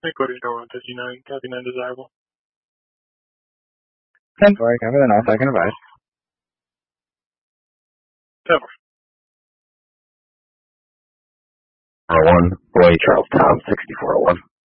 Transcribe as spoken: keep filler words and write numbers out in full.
Ecuador one fifty-nine, copy nine desirable. ten four, copy the north, I can advise. ten four. one, Boy Charles Tom, sixty-four oh one.